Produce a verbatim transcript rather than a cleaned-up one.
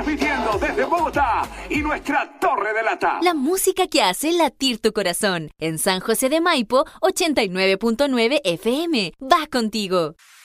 transmitiendo desde Bogotá y nuestra Torre de Lata. La música que hace latir tu corazón. En San José de Maipo, ochenta y nueve punto nueve F M. Va contigo.